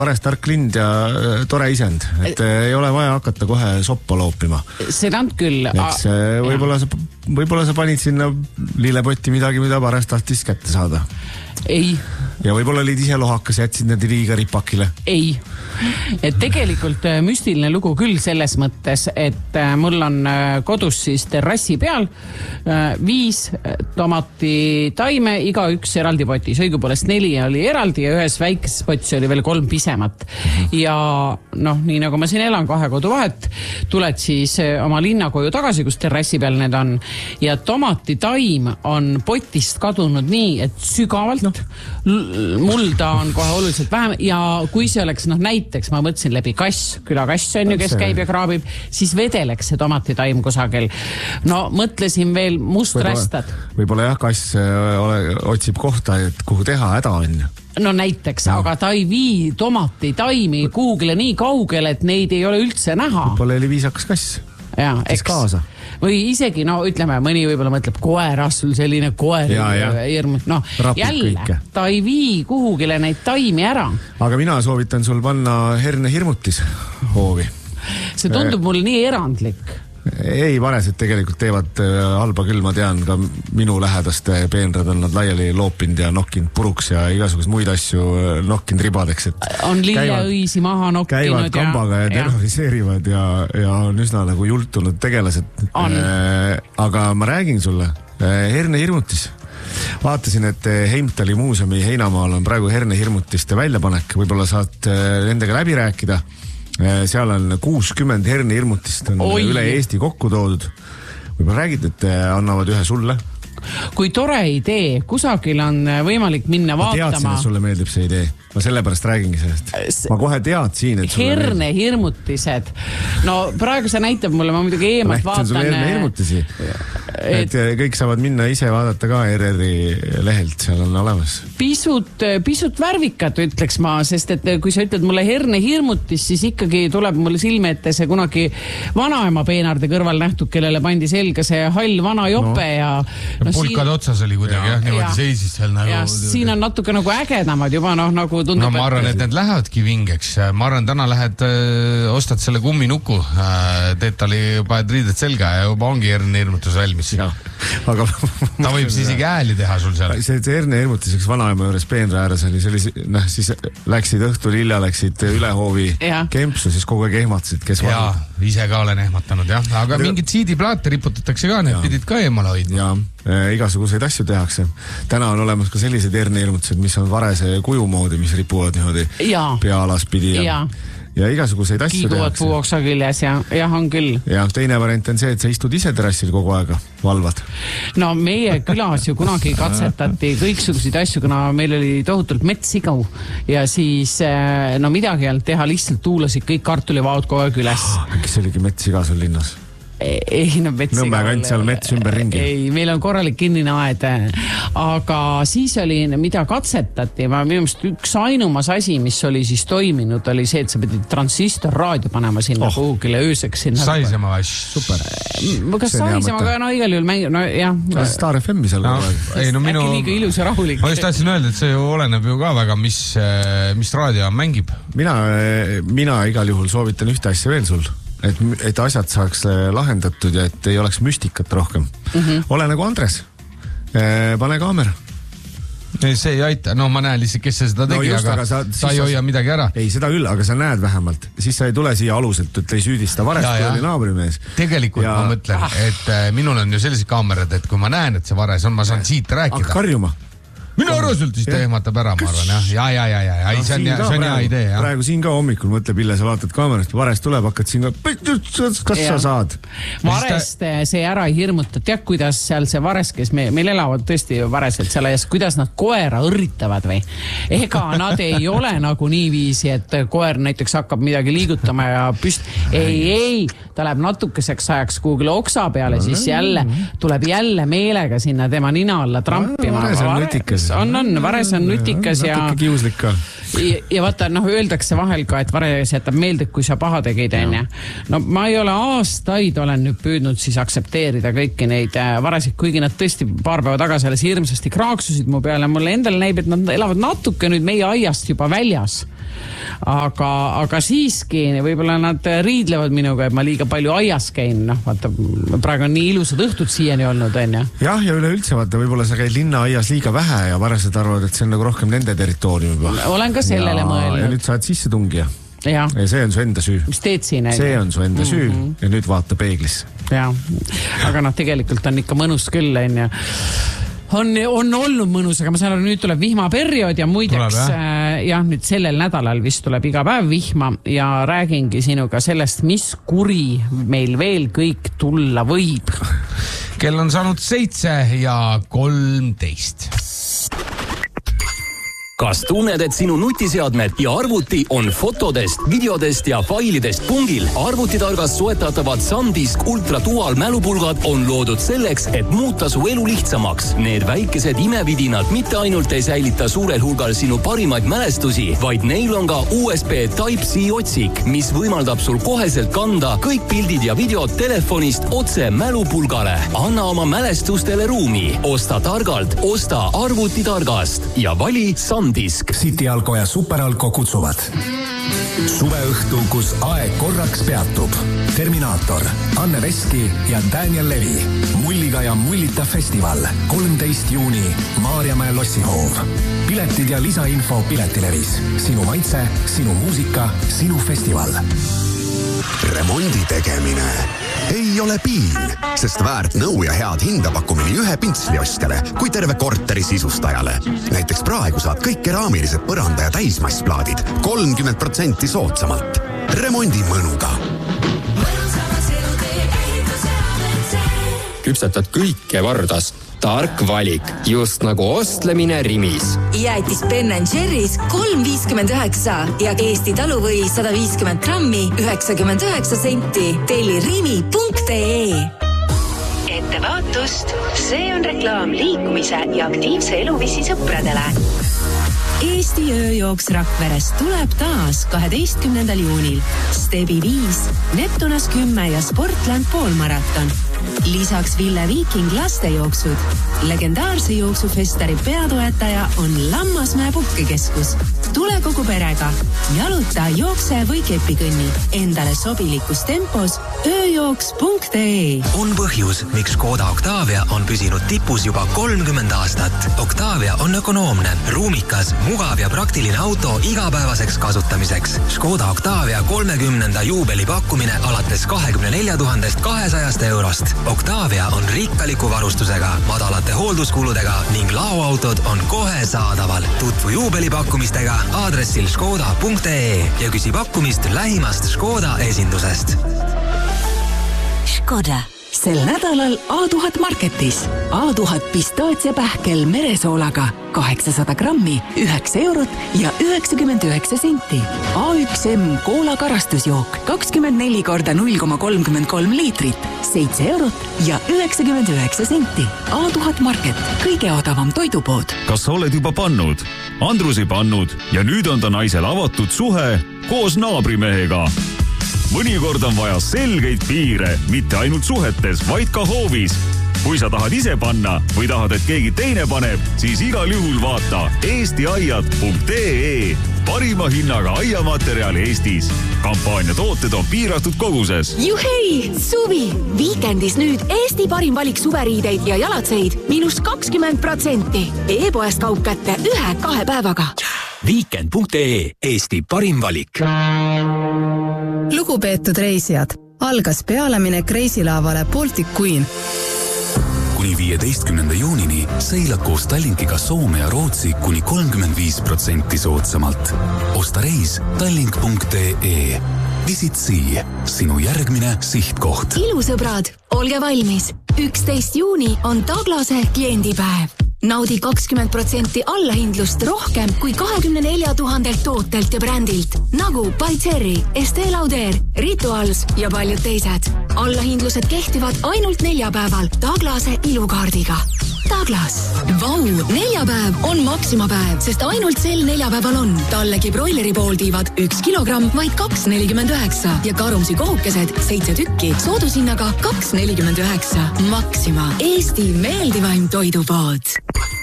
Pares tark lind ja tore isend, et ei ole vaja hakata kohe soppa loopima. Seda on küll. Eks võib-olla sa panid sinna lillepotti midagi, mida Pares tahtis kätte saada. Ei. Ja võib-olla olid ise lohakas, jätsid need liiga ripakile. Ei. Et tegelikult müstiline lugu küll selles mõttes, et mul on kodus siis terrassi peal 5 tomatitaime, iga üks eraldi potis. Õigupoolest 4 oli eraldi ja ühes väikeses potis oli veel 3 pisemat. Ja nii nagu ma siin elan 2 kodu vahet, tuled siis oma linnakoju tagasi, kus terrassi peal need on. Ja tomatitaim on potist kadunud nii, et sügavalt mulda on kohe oluliselt vähem ja kui see oleks näiteks, ma mõtlesin läbi külakass on ju, kes käib ja kraabib, siis vedeleks see tomatitaim kusagil. Mõtlesin veel musträstad. Võib-olla jah, kass otsib kohta, et kuhu teha häda on. Näiteks, aga ta ei vii tomatitaimi kuhugile nii kaugele, et neid ei ole üldse näha. Võib-olla oli viisakas kass. Kes kaasa. Või isegi, ütleme, mõni võib-olla mõtleb koeras, sul selline koer hirm. Jälle, ta ei vii kuhugile neid taimi ära. Aga mina soovitan sul panna hernehirmutis hoovi. See tundub mul nii erandlik. Ei, Paresed tegelikult teevad halba küll, ma tean, ka minu lähedaste peenrad on nad laiali loopinud ja nokkinud puruks ja igasugust muid asju nokkinud ribadeks. On lilleõisi maha nokkinud. Käivad kambaga ja terroriseerivad ja on üsna nagu jultunud tegelased. Aga ma räägin sulle, hernehirmutis. Vaatasin, et Heimtali muuseumi Heinamaal on praegu hernehirmutiste väljapanek. Võib-olla saad nendega läbi rääkida. Seal on 60 hernehirmutist on üle Eesti kokku toodud. Võib-olla räägid, et annavad ühe sulle. Kui tore idee, kusagil on võimalik minna vaatama. Ma teadsin, et sulle meeldib see idee. Ma sellepärast räägingi sellest. Ma kohe teadsin, et sulle hernehirmutised. Praegu see näitab mulle, ma muidugi eemalt vaatan. Sulle hernehirmutisi. Et kõik saavad minna ise vaadata ka RR-i lehelt, seal on olemas. Pisut värvikad, ütleks ma, sest et kui sa ütled mulle hernehirmutis, siis ikkagi tuleb mulle silme ette see kunagi vanaema peenarde kõrval nähtud, kellele pandi selga see hall vana jope ja pulkad otsas oli kuidagi, niimoodi seisis seal nagu. Ja siin on natuke nagu ägedamad juba, nagu tundub. Ma arvan, et need lähevadki vingeks. Ma arvan, täna lähed, ostad selle kumminuku, teed tali, paned riided selga ja juba ongi hernehirmutus valmis. Aga ta võib siis isegi ääli teha sul seal. See hernehirmutiseks vanaema juures peenra ääres oli, siis läksid õhtul hilja, läksid ülehoovi kempsu, siis kogu aeg ehmatasid, kes vahel. Ise ka olen ehmatanud, jah. Aga mingid CD-plaate riputatakse ka, need pidid ka eemale hoidma. Igasuguseid asju tehakse. Täna on olemas ka sellised hernehirmutused, mis on varese kuju moodi, mis ripuvad niimoodi peaalas pidi ja igasuguseid asju tehakse. Kiiguvad puuoksa küljes ja on küll. Ja teine variant on see, et sa istud ise terrassil kogu aega, valvad. Meie külas ju kunagi katsetati kõiksuguseid asju, kuna meil oli tohutult metssigav ja siis midagi ei olnud teha, lihtsalt tuulasid kõik kartulivaod kogu aeg üles. Kes oligi metssiga sul linnas? Nõmme kant seal mets ümber ringi. Ei, meil on korralik kinnine aed. Aga siis oli, mida katsetati, minu meelest üks ainumas asi, mis oli siis toiminud, oli see, et sa pidid transistor raadio panema sinna kuhugile ööseks. Saisema vash. Super. Kas saisema, aga igal juhul mängib. Kas Star FM-i seal? Äkki liiga ilus ja rahulik. Ma just tahtsin öelda, et see ju oleneb ju ka väga, mis raadio mängib. Mina igal juhul soovitan ühte asja veel sul. Et asjad saaks lahendatud ja et ei oleks müstikat rohkem. Ole nagu Andres. Pane kaamera. See ei aita. Ma näen lihtsalt, kes see seda tegi, aga sa ei hoia midagi ära. Ei, seda küll, aga sa näed vähemalt. Siis sa ei tule siia aluselt, et ei süüdista varest, kui oli naabrimees. Tegelikult ma mõtlen, et minul on ju sellised kaamerad, et kui ma näen, et see vares on, ma saan siit rääkida. Aga karjuma. Minu arvusult siis ta ehmatab ära, ma arvan, jah. See on hea idee, jah. Praegu siin ka hommikul mõtleb, Ille, sa vaatad kaamerast, varest tuleb, hakkad siin ka, kas sa saad? Varest see ära ei hirmuta. Tead, kuidas seal see vares, kes meil elavad tõesti varesed seal ees, kuidas nad koera õrritavad või? Ega nad ei ole nagu nii viisi, et koer näiteks hakkab midagi liigutama ja ei, ta läheb natukeseks ajaks kuhugile oksa peale, siis tuleb jälle meelega sinna tema nina alla trampima. Vares on nutikas. Vares on nutikas ja natuke kiuslik ka. Ja vaata, öeldakse vahel ka, et vares jätab meelde, kui sa paha tegid, enne. Ma ei ole aastaid olen nüüd püüdnud siis aksepteerida kõiki neid varesid, kuigi nad tõesti paar päeva tagasi alles hirmsasti kraaksusid mu peale. Mulle endale näib, et nad elavad natuke nüüd meie aiast juba väljas. aga siiski võib-olla nad riidlevad minuga, et ma liiga palju aias käin, vaata, praegu on nii ilusad õhtud siiani olnud, on ju. Jah, ja üleüldse, vaata, võib-olla sa käid linna aias liiga vähe ja varased arvavad, et see on nagu rohkem nende territoorium juba. Olen ka sellele mõelnud. Ja nüüd saad sisse tungija. Ja see on su enda süü. Mis teed siin? See on su enda süü ja nüüd vaata peeglisse. Ja, aga tegelikult on ikka mõnus küll, on ju. On olnud mõnus, aga ma saan aru, nüüd tuleb vihmaperiood ja muideks nüüd sellel nädalal vist tuleb iga päev vihma ja räägingi sinuga sellest, mis kuri meil veel kõik tulla võib. Kell on saanud 7:13. Kas tunned, et sinu nutiseadmed ja arvuti on fotodest, videodest ja failidest pungil? Arvutitargast soetatavad SanDisk Ultra Dual mälupulgad on loodud selleks, et muuta su elu lihtsamaks. Need väikesed imevidinad mitte ainult ei säilita suurel hulgal sinu parimaid mälestusi, vaid neil on ka USB Type-C otsik, mis võimaldab sul koheselt kanda kõik pildid ja videod telefonist otse mälupulgale. Anna oma mälestustele ruumi. Osta targalt, osta arvutitargast ja vali SanDisk. City Alko ja Super Alko kutsuvad. Suveõhtu, kus aeg korraks peatub. Terminaator, Anne Veski ja Daniel Levi. Mulliga ja mullita festival. 13 juuni, Maarjamäe lossihoov. Piletid ja lisainfo Piletilevis. Sinu maitse, sinu muusika, sinu festival. Remondi tegemine ei ole piin, sest väärt nõu ja head hinda pakkumine ühe pintsliostjale kui terve korteri sisustajale. Näiteks praegu saad kõik keraamilised põranda ja täismassplaadid 30% soodsamalt. Remondi mõnuga. Küpsetad kõike Vardas. Tark valik, just nagu ostlemine Rimis. Jäätis Ben & Jerry's 3,59 ja Eesti taluvõi 150 grammi 99 senti. Telli rimi.ee. Ettevaatust, see on reklaam liikumise ja aktiivse eluviisi sõpradele. Eesti ööjooks Rakverest tuleb taas 12. juunil. Stebi 5, Neptunas 10 ja Sportland poolmaraton. Lisaks Ville Viiking lastejooksud. Legendaarse jooksufestari peatoetaja on Lammasmäe puhkekeskus. Tule kogu perega. Jaluta, jookse või kepikõnni. Endale sobilikus tempos ööjooks.ee. On põhjus, miks Škoda Octavia on püsinud tipus juba 30 aastat. Octavia on ökonoomne, ruumikas, mugav ja praktiline auto igapäevaseks kasutamiseks. Škoda Octavia 30. juubeli pakkumine alates 24 200 eurost. Octavia on rikkaliku varustusega, madalate hoolduskuludega ning laoautod on kohe saadaval. Tutvu juubelipakkumistega aadressil škoda.ee ja küsi pakkumist lähimast Škoda esindusest. Škoda. Sel nädalal A1000 Marketis. A1000 pistaatsiapähkel meresoolaga 800 grammi, 9 eurot ja 99 senti. A1M koola karastusjook 24 korda 0,33 liitrit, 7 eurot ja 99 senti. A1000 Market, kõige odavam toidupood. Kas sa oled juba pannud? Andrusi pannud ja nüüd on ta naisel avatud suhe koos naabrimehega. Mõnikord on vaja selgeid piire, mitte ainult suhetes, vaid ka hoovis. Kui sa tahad ise panna või tahad, et keegi teine paneb, siis igal juhul vaata eestiaiad.ee. Parima hinnaga aiamaterjal Eestis. Kampaania tooted on piiratud koguses. Juhei! Suvi! Viikendis nüüd Eesti parim valik suveriideid ja jalatseid -20%. E-poest kaup kätte 1-2 päevaga. Weekend.ee. Eesti parim valik. Lugupeetud reisijad, algas pealeminek reisilaavale Baltic Queen. Kuni 15. juunini seila koos Tallinkiga Soome ja Rootsi kuni 35% soodsamalt. Osta reis tallink.ee. Visit Sea, sinu järgmine sihtkoht. Ilusõbrad, olge valmis. 11. juuni on Taglase kliendipäev. Naudi 20% allahindlust rohkem kui 24 000 tootelt ja brändilt, nagu By Cherry, Estée Lauder, Rituals ja paljud teised. Allahindlused kehtivad ainult neljapäeval Taglase ilukaardiga. Taglas. Vau, neljapäev on maksimapäev, sest ainult sel neljapäeval on tallegi broileri pooltiivad 1 kilogramm vaid 2,49 ja karumsi kohukesed 7 tükki soodushinnaga 2,49. Maxima, Eesti meeldivaim toidupood.